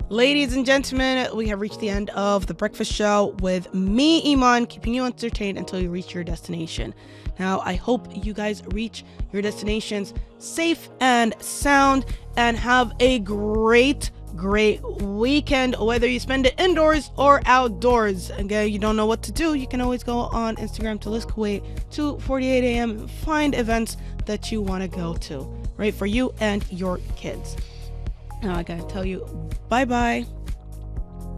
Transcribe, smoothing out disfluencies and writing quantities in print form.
Ladies and gentlemen, we have reached the end of The Breakfast Show with me, Iman, keeping you entertained until you reach your destination. Now, I hope you guys reach your destinations safe and sound and have a great weekend, whether you spend it indoors or outdoors. Again, you don't know what to do, you can always go on Instagram to List Kuwait 2:48 a.m. and find events that you want to go to, right, for you and your kids. Now I gotta tell you bye bye.